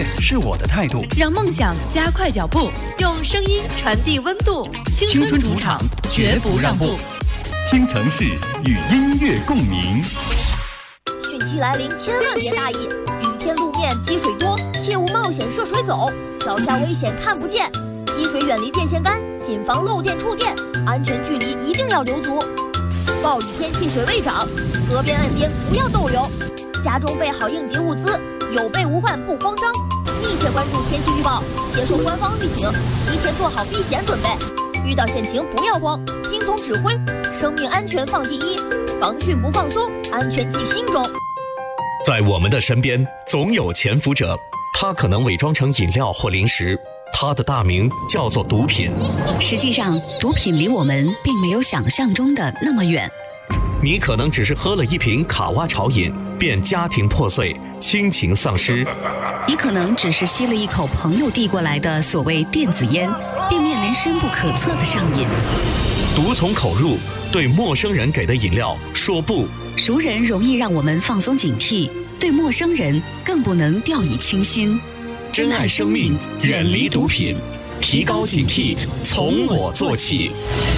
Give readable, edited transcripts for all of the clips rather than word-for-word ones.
乐是我的态度， 让梦想加快脚步， 用声音传递温度。 青春主场绝不让步，京城市与音乐共鸣。 汛期来临，千万别大意。雨天路面积水多，切勿冒险涉水走，脚下危险看不见。积水远离电线杆，谨防漏电触电，安全距离一定要留足。暴雨天气水位涨，河边岸边不要逗留。家中备好应急物资，有备无患不慌张。密切关注天气预报，接受官方预警，提前做好避险准备。遇到险情不要慌，听从指挥，生命安全放第一，防汛不放松，安全记心中。 在我们的身边，总有潜伏者，他可能伪装成饮料或零食，他的大名叫做毒品。 实际上，毒品离我们并没有想象中的那么远。 你可能只是喝了一瓶卡哇潮饮，便家庭破碎，亲情丧失； 你可能只是吸了一口朋友递过来的所谓电子烟，便面临深不可测的上瘾。 毒从口入，对陌生人给的饮料说不。 熟人容易让我们放松警惕，对陌生人更不能掉以轻心。 珍爱生命，远离毒品，提高警惕，从我做起。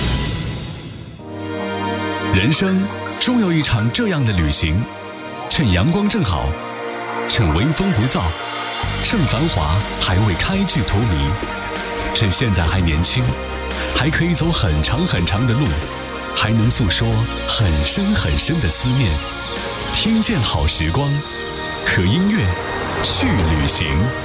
人生终有一场这样的旅行，趁阳光正好，趁微风不燥，趁繁华还未开至荼蘼，趁现在还年轻，还可以走很长很长的路，还能诉说很深很深的思念。听见好时光，和音乐去旅行。